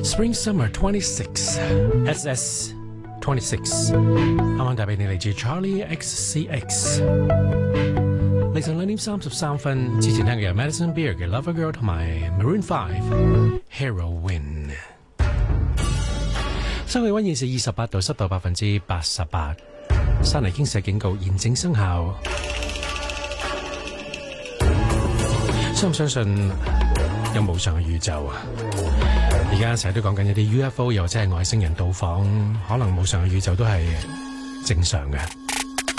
Spring Summer 26 SS 26，啱啱帶俾你嚟自 Charlie XCX。凌晨2點33分，之前聽嘅有 Madison Beer 嘅 Lover Girl 同埋 Maroon 5 Heroin。室氣溫現時28度，濕度88%，山泥傾瀉警告現正生效。相唔相信有無上嘅宇宙啊？而家成日都講緊一啲 UFO 又或者係外星人到訪，可能無上嘅宇宙都係正常嘅。